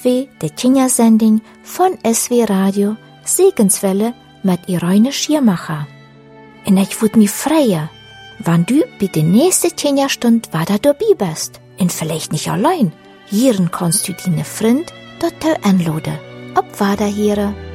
we de Kindersending von SW Radio Segenswelle mit Irene Schirmacher. Und ich würd mich freuen, wenn du bei der nächsten Kinderstund weiter dabei bist. Und vielleicht nicht allein. Hier kannst du deine Freund dort anladen. Ob weiter hier.